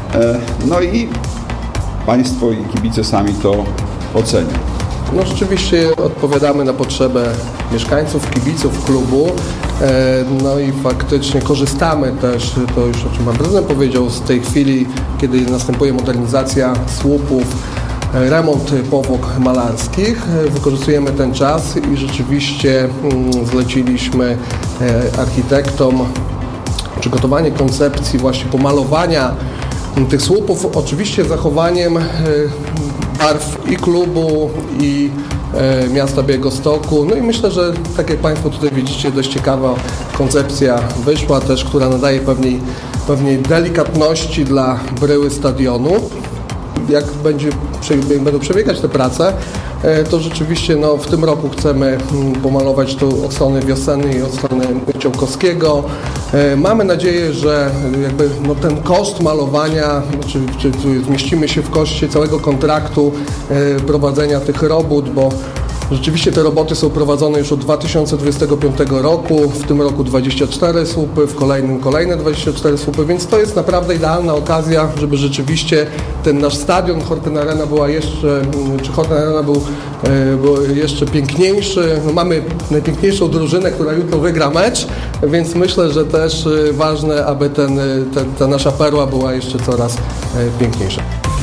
L: No i Państwo i kibice sami to ocenią.
M: No rzeczywiście odpowiadamy na potrzebę mieszkańców, kibiców klubu. No i faktycznie korzystamy też, to już o czym pan prezydent powiedział, z tej chwili, kiedy następuje modernizacja słupów, remont powłok malarskich. Wykorzystujemy ten czas i rzeczywiście zleciliśmy architektom przygotowanie koncepcji właśnie pomalowania tych słupów, oczywiście zachowaniem barw i klubu, i e, miasta Białegostoku. No i myślę, że tak jak Państwo tutaj widzicie, dość ciekawa koncepcja wyszła też, która nadaje pewnej, pewnej delikatności dla bryły stadionu. Jak będzie, jak będą przebiegać te prace, to rzeczywiście no, w tym roku chcemy pomalować tu od strony Wiosennej i od strony Ciołkowskiego. Mamy nadzieję, że jakby no, ten koszt malowania, czy, czy zmieścimy się w koszcie całego kontraktu prowadzenia tych robót, bo rzeczywiście te roboty są prowadzone już od dwa tysiące dwudziestego piątego roku, w tym roku dwadzieścia cztery słupy, w kolejnym kolejne dwadzieścia cztery słupy, więc to jest naprawdę idealna okazja, żeby rzeczywiście ten nasz stadion Horten Arena była jeszcze, czy Horten Arena był, był jeszcze piękniejszy. No, mamy najpiękniejszą drużynę, która jutro wygra mecz, więc myślę, że też ważne, aby ten, ten, ta nasza perła była jeszcze coraz piękniejsza.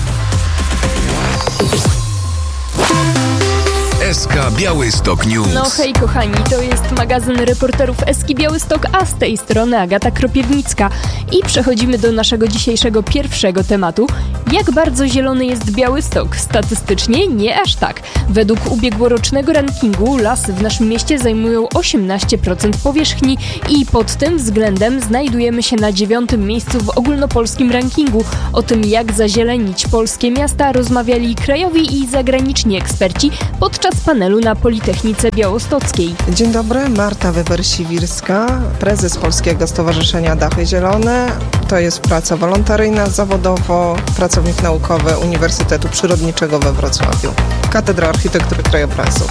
H: S K Białystok News.
N: No hej kochani, to jest magazyn reporterów S K Białystok, a z tej strony Agata Kropiewnicka. I przechodzimy do naszego dzisiejszego pierwszego tematu. Jak bardzo zielony jest Białystok? Statystycznie nie aż tak. Według ubiegłorocznego rankingu lasy w naszym mieście zajmują osiemnaście procent powierzchni i pod tym względem znajdujemy się na dziewiątym miejscu w ogólnopolskim rankingu. O tym, jak zazielenić polskie miasta, rozmawiali krajowi i zagraniczni eksperci podczas panelu na Politechnice Białostockiej.
C: Dzień dobry, Marta Weber-Siwirska, prezes Polskiego Stowarzyszenia Dachy Zielone. To jest praca wolontaryjna, zawodowo pracownik naukowy Uniwersytetu Przyrodniczego we Wrocławiu. Katedra Architektury Krajobrazu.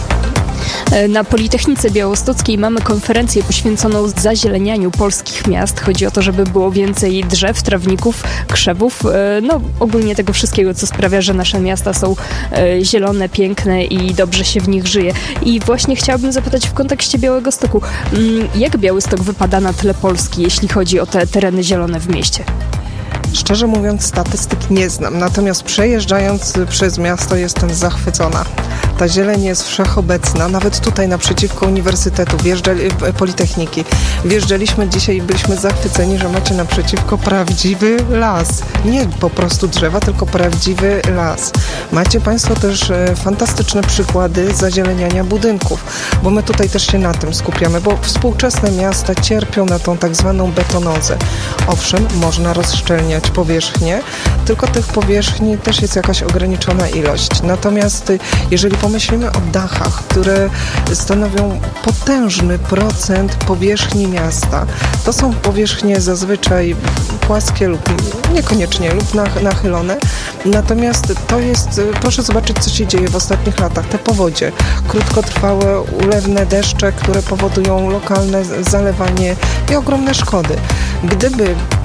N: Na Politechnice Białostockiej mamy konferencję poświęconą zazielenianiu polskich miast. Chodzi o to, żeby było więcej drzew, trawników, krzewów, no ogólnie tego wszystkiego, co sprawia, że nasze miasta są zielone, piękne i dobrze się w nich żyje. I właśnie chciałabym zapytać w kontekście Białegostoku, jak Białystok wypada na tle Polski, jeśli chodzi o te tereny zielone w mieście?
C: Szczerze mówiąc, statystyk nie znam, natomiast przejeżdżając przez miasto jestem zachwycona. Ta zieleń jest wszechobecna, nawet tutaj naprzeciwko Uniwersytetu, wjeżdżali, Politechniki. Wjeżdżaliśmy dzisiaj i byliśmy zachwyceni, że macie naprzeciwko prawdziwy las. Nie po prostu drzewa, tylko prawdziwy las. Macie Państwo też fantastyczne przykłady zazieleniania budynków, bo my tutaj też się na tym skupiamy, bo współczesne miasta cierpią na tą tak zwaną betonozę. Owszem, można rozszczelniać powierzchnię, tylko tych powierzchni też jest jakaś ograniczona ilość. Natomiast jeżeli pomyślimy o dachach, które stanowią potężny procent powierzchni miasta, to są powierzchnie zazwyczaj płaskie lub niekoniecznie lub nachylone. Natomiast to jest, proszę zobaczyć, co się dzieje w ostatnich latach. Te powodzie, krótkotrwałe, ulewne deszcze, które powodują lokalne zalewanie i ogromne szkody. Gdyby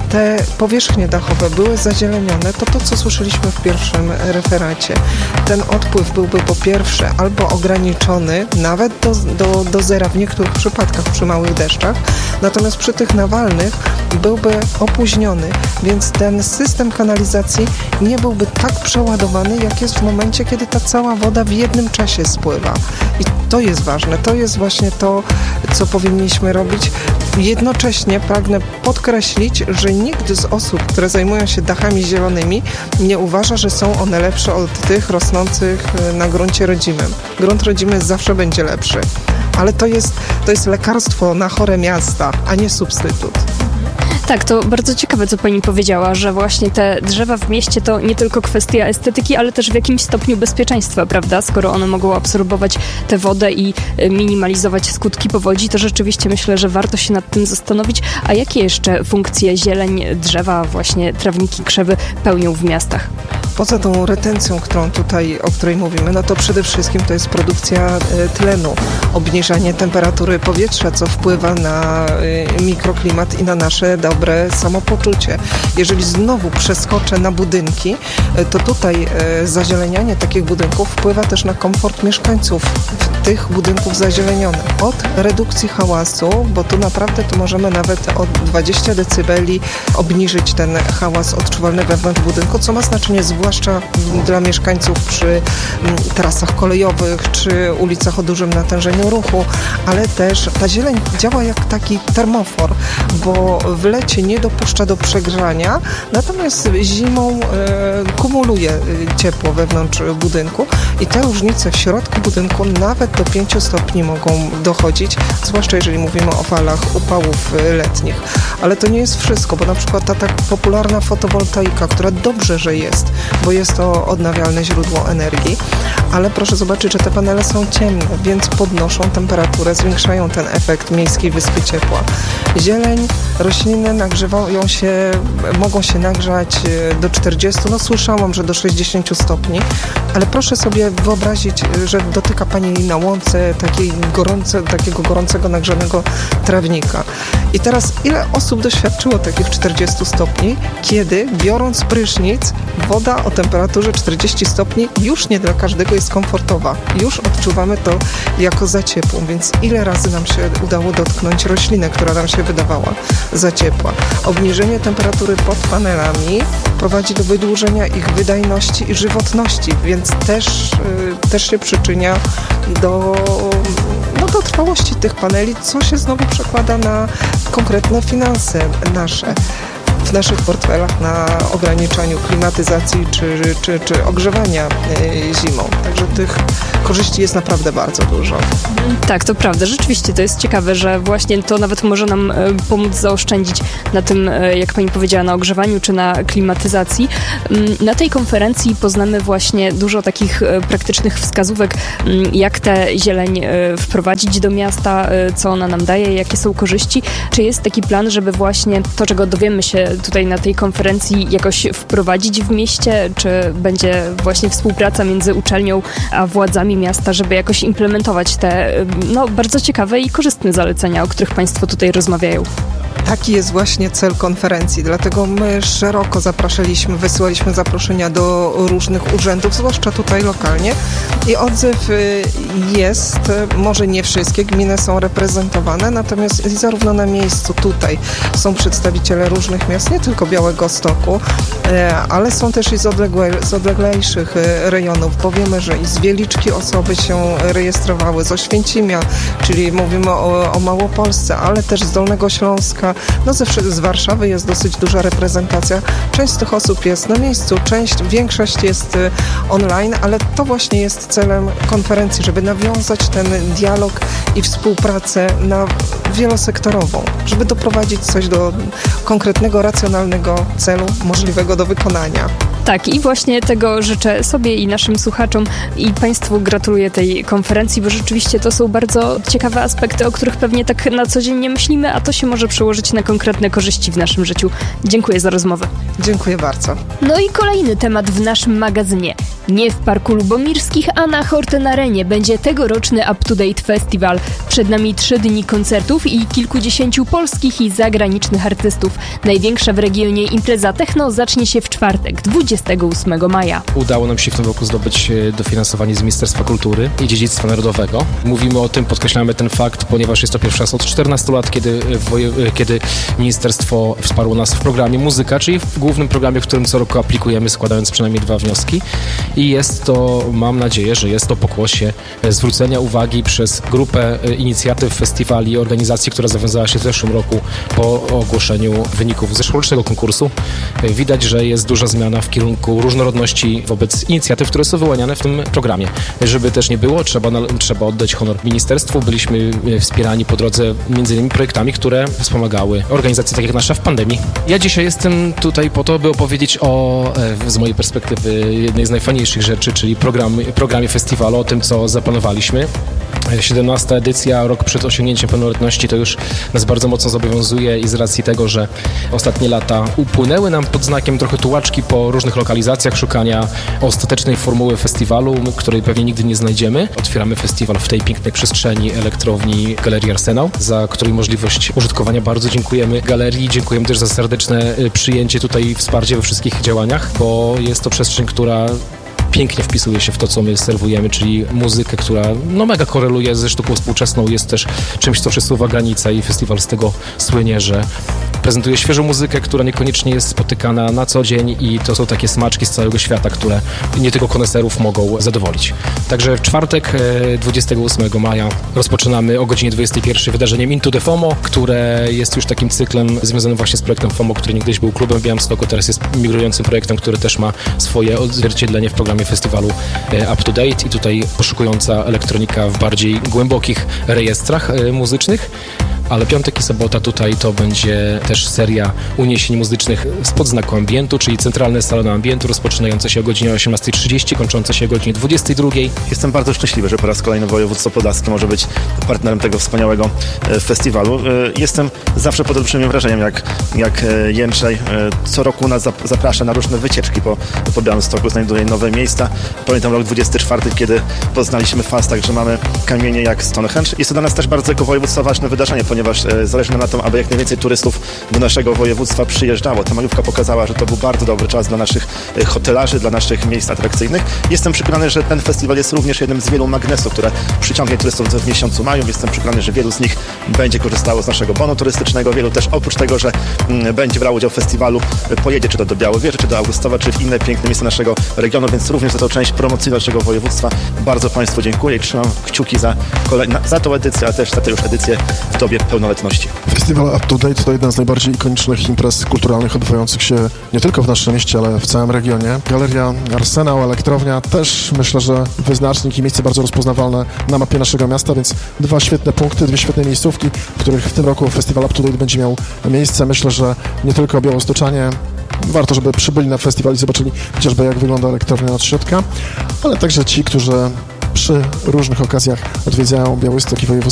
C: te powierzchnie dachowe były zazielenione, to to, co słyszeliśmy w pierwszym referacie. Ten odpływ byłby po pierwsze albo ograniczony, nawet do, do, do zera w niektórych przypadkach przy małych deszczach, natomiast przy tych nawalnych byłby opóźniony, więc ten system kanalizacji nie byłby tak przeładowany, jak jest w momencie, kiedy ta cała woda w jednym czasie spływa. I to jest ważne, to jest właśnie to, co powinniśmy robić. Jednocześnie pragnę podkreślić, że nikt z osób, które zajmują się dachami zielonymi, nie uważa, że są one lepsze od tych rosnących na gruncie rodzimym. Grunt rodzimy zawsze będzie lepszy, ale to jest, to jest lekarstwo na chore miasta, a nie substytut.
N: Tak, to bardzo ciekawe, co pani powiedziała, że właśnie te drzewa w mieście to nie tylko kwestia estetyki, ale też w jakimś stopniu bezpieczeństwa, prawda? Skoro one mogą absorbować tę wodę i minimalizować skutki powodzi, to rzeczywiście myślę, że warto się nad tym zastanowić. A jakie jeszcze funkcje zieleń, drzewa, właśnie trawniki, krzewy pełnią w miastach?
C: Poza tą retencją, którą tutaj, o której mówimy, no to przede wszystkim to jest produkcja tlenu, obniżanie temperatury powietrza, co wpływa na mikroklimat i na nasze dobre samopoczucie. Jeżeli znowu przeskoczę na budynki, to tutaj zazielenianie takich budynków wpływa też na komfort mieszkańców tych budynków zazielenionych. Od redukcji hałasu, bo tu naprawdę tu możemy nawet o dwadzieścia decybeli obniżyć ten hałas odczuwalny wewnątrz budynku, co ma znaczenie zwłaszcza dla mieszkańców przy trasach kolejowych czy ulicach o dużym natężeniu ruchu, ale też ta zieleń działa jak taki termofor, bo w lecie nie dopuszcza do przegrzania, natomiast zimą e, kumuluje ciepło wewnątrz budynku i te różnice w środku budynku nawet do pięciu stopni mogą dochodzić, zwłaszcza jeżeli mówimy o falach upałów letnich. Ale to nie jest wszystko, bo na przykład ta tak popularna fotowoltaika, która dobrze, że jest, bo jest to odnawialne źródło energii, ale proszę zobaczyć, że te panele są ciemne, więc podnoszą temperaturę, zwiększają ten efekt miejskiej wyspy ciepła. Zieleń, rośliny nagrzewają się, mogą się nagrzać do czterdziestu, no słyszałam, że do sześćdziesięciu stopni, ale proszę sobie wyobrazić, że dotyka pani na łące takiej gorące, takiego gorącego, nagrzanego trawnika. I teraz ile osób doświadczyło takich czterdziestu stopni, kiedy biorąc prysznic, woda o temperaturze czterdziestu stopni już nie dla każdego jest komfortowa. Już odczuwamy to jako za ciepłą, więc ile razy nam się udało dotknąć roślinę, która nam się wydawała za ciepła. Obniżenie temperatury pod panelami prowadzi do wydłużenia ich wydajności i żywotności, więc też, yy, też się przyczynia do, no, do trwałości tych paneli, co się znowu przekłada na konkretne finanse nasze. W naszych portfelach na ograniczaniu klimatyzacji czy, czy, czy ogrzewania zimą. Także tych korzyści jest naprawdę bardzo dużo.
N: Tak, to prawda. Rzeczywiście to jest ciekawe, że właśnie to nawet może nam pomóc zaoszczędzić na tym, jak pani powiedziała, na ogrzewaniu czy na klimatyzacji. Na tej konferencji poznamy właśnie dużo takich praktycznych wskazówek, jak tę zieleń wprowadzić do miasta, co ona nam daje, jakie są korzyści. Czy jest taki plan, żeby właśnie to, czego dowiemy się tutaj na tej konferencji, jakoś wprowadzić w mieście? Czy będzie właśnie współpraca między uczelnią a władzami miasta, żeby jakoś implementować te no, bardzo ciekawe i korzystne zalecenia, o których państwo tutaj rozmawiają?
C: Taki jest właśnie cel konferencji, dlatego my szeroko zapraszaliśmy, wysyłaliśmy zaproszenia do różnych urzędów, zwłaszcza tutaj lokalnie i odzew jest, może nie wszystkie gminy są reprezentowane, natomiast zarówno na miejscu tutaj są przedstawiciele różnych miast, nie tylko Białegostoku, ale są też i z, odległe, z odleglejszych rejonów, bo wiemy, że i z Wieliczki osoby się rejestrowały, z Oświęcimia, czyli mówimy o, o Małopolsce, ale też z Dolnego Śląska, no ze, z Warszawy jest dosyć duża reprezentacja. Część z tych osób jest na miejscu, część, większość jest online, ale to właśnie jest celem konferencji, żeby nawiązać ten dialog i współpracę na wielosektorową, żeby doprowadzić coś do konkretnego, racjonalnego celu możliwego do wykonania.
N: Tak, i właśnie tego życzę sobie i naszym słuchaczom i Państwu gratuluję tej konferencji, bo rzeczywiście to są bardzo ciekawe aspekty, o których pewnie tak na co dzień nie myślimy, a to się może przełożyć na konkretne korzyści w naszym życiu. Dziękuję za rozmowę.
C: Dziękuję bardzo.
N: No i kolejny temat w naszym magazynie. Nie w Parku Lubomirskich, a na Horten Arenie będzie tegoroczny Up to Date Festival. Przed nami trzy dni koncertów i kilkudziesięciu polskich i zagranicznych artystów. Największa w regionie impreza techno zacznie się w czwartek, dwudziestego ósmego maja.
O: Udało nam się w tym roku zdobyć dofinansowanie z Ministerstwa Kultury i Dziedzictwa Narodowego. Mówimy o tym, podkreślamy ten fakt, ponieważ jest to pierwszy raz od czternastu lat, kiedy, woje, kiedy ministerstwo wsparło nas w programie Muzyka, czyli w głównym programie, w którym co roku aplikujemy, składając przynajmniej dwa wnioski. I jest to, mam nadzieję, że jest to pokłosie zwrócenia uwagi przez grupę inicjatyw, festiwali i organizacji, która zawiązała się w zeszłym roku po ogłoszeniu wyników zeszłorocznego konkursu. Widać, że jest duża zmiana w kierunku różnorodności wobec inicjatyw, które są wyłaniane w tym programie. Żeby też nie było, trzeba, trzeba oddać honor ministerstwu. Byliśmy wspierani po drodze między innymi projektami, które wspomagały organizacje takie jak nasza w pandemii. Ja dzisiaj jestem tutaj po to, by opowiedzieć o, z mojej perspektywy, jednej z najfajniejszych rzeczy, czyli program, programie festiwalu, o tym, co zaplanowaliśmy. siedemnasta edycja, rok przed osiągnięciem pełnoletności, to już nas bardzo mocno zobowiązuje i z racji tego, że ostatnie lata upłynęły nam pod znakiem trochę tułaczki po różnych lokalizacjach, szukania ostatecznej formuły festiwalu, której pewnie nigdy nie znajdziemy. Otwieramy festiwal w tej pięknej przestrzeni elektrowni Galerii Arsenał, za której możliwość użytkowania bardzo dziękujemy galerii. Dziękujemy też za serdeczne przyjęcie tutaj i wsparcie we wszystkich działaniach, bo jest to przestrzeń, która pięknie wpisuje się w to, co my serwujemy, czyli muzykę, która no mega koreluje ze sztuką współczesną, jest też czymś, co przesuwa granice i festiwal z tego słynie, że prezentuje świeżą muzykę, która niekoniecznie jest spotykana na co dzień i to są takie smaczki z całego świata, które nie tylko koneserów mogą zadowolić. Także w czwartek, dwudziestego ósmego maja rozpoczynamy o godzinie dwudziestej pierwszej wydarzeniem Into the FOMO, które jest już takim cyklem związanym właśnie z projektem FOMO, który niegdyś był klubem w Białymstoku, teraz jest migrującym projektem, który też ma swoje odzwierciedlenie w programie festiwalu Up to Date i tutaj poszukująca elektronika w bardziej głębokich rejestrach muzycznych. Ale piątek i sobota tutaj to będzie też seria uniesień muzycznych spod znaku ambientu, czyli centralne salony ambientu, rozpoczynające się o godzinie osiemnastej trzydzieści, kończące się o godzinie dwudziestej drugiej.
P: Jestem bardzo szczęśliwy, że po raz kolejny województwo podlaskie może być partnerem tego wspaniałego festiwalu. Jestem zawsze pod olbrzymim wrażeniem, jak, jak Jędrzej co roku nas zaprasza na różne wycieczki po, po Białymstoku, znajduje nowe miejsca. Pamiętam rok dwudziesty czwarty, kiedy poznaliśmy Fastach, że mamy kamienie jak Stonehenge. Jest to dla nas też bardzo jako województwa ważne wydarzenie, ponieważ zależy nam na tym, aby jak najwięcej turystów do naszego województwa przyjeżdżało. Ta majówka pokazała, że to był bardzo dobry czas dla naszych hotelarzy, dla naszych miejsc atrakcyjnych. Jestem przekonany, że ten festiwal jest również jednym z wielu magnesów, które przyciągnie turystów w miesiącu maju. Jestem przekonany, że wielu z nich będzie korzystało z naszego bonu turystycznego. Wielu też oprócz tego, że m, będzie brało udział w festiwalu, pojedzie czy to do Białowieży, czy do Augustowa, czy w inne piękne miejsca naszego regionu, więc również za tą część promocyjną naszego województwa bardzo Państwu dziękuję i trzymam kciuki za, kolejna, za tą edycję, a też za tę już edycję w dobie pełnoletności.
Q: Festiwal Up to Date to jeden z najbardziej ikonicznych imprez kulturalnych odbywających się nie tylko w naszym mieście, ale w całym regionie. Galeria Arsenał, elektrownia też myślę, że wyznacznik i miejsce bardzo rozpoznawalne na mapie naszego miasta, więc dwa świetne punkty, dwie świetne miejscówki, w których w tym roku Festiwal Up to Date będzie miał miejsce. Myślę, że nie tylko białostoczanie warto, żeby przybyli na festiwal i zobaczyli chociażby jak wygląda elektrownia od środka, ale także ci, którzy przy różnych okazjach odwiedzają Białystok i województwo